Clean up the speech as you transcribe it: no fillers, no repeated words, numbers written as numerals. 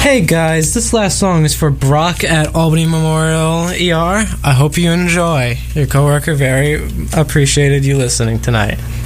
Hey guys, this last song is for Brock at Albany Memorial ER. I hope you enjoy. Your coworker very appreciated you listening tonight.